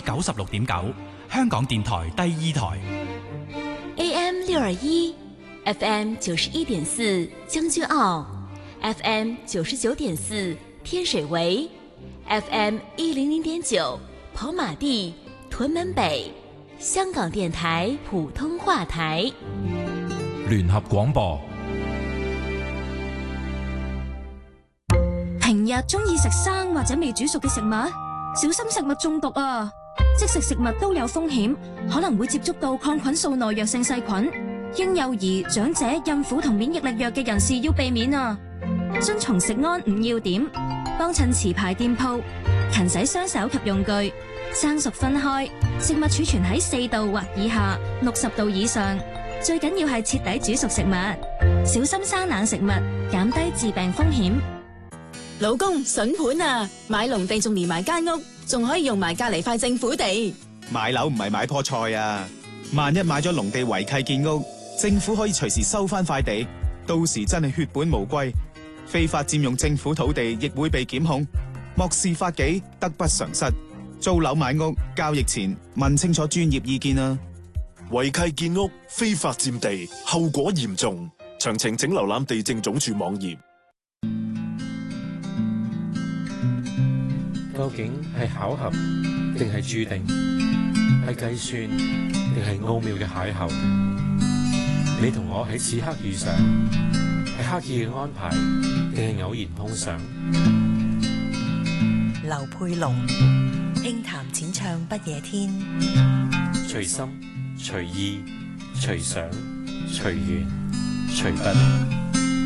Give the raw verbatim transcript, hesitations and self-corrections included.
九十六點九，香港電台第二台。 A M 六二一 ，F M 九十一點四將軍澳 ，F M 九十九點四天水圍 ，F M 一零零點九跑馬地、屯門北，香港電台普通話台。 聯合廣播。 平日中意食生或者未煮熟嘅食物，小心食物中毒啊！即食食物都有風險，可能會接觸到抗菌素耐藥性細菌。嬰幼兒、長者、孕婦同免疫力弱嘅人士要避免啊！遵從食安五要點，幫襯持牌店鋪，勤洗雙手及用具，生熟分開，食物儲存喺四度或以下，六十度以上。最緊要係徹底煮熟食物，小心生冷食物，減低致病風險。 老公，筍盤啊！買農地仲連埋間屋，仲可以用埋隔籬塊政府地。 買樓唔係買棵菜啊！萬一買咗農地違契建屋，政府可以隨時收翻塊地，到時真係血本無歸。非法佔用政府土地亦會被檢控，漠視法紀，得不償失。租樓買屋交易前問清楚專業意見啊！ 違契建屋、非法佔地，後果嚴重。詳情請瀏覽地政總署網頁。 究竟係巧合定係注定？係計算定係奧妙嘅邂逅？你同我喺此刻遇上，係刻意嘅安排定係偶然碰上？ 劉佩龍輕談淺唱不夜天， 隨心隨意隨想隨緣隨筆。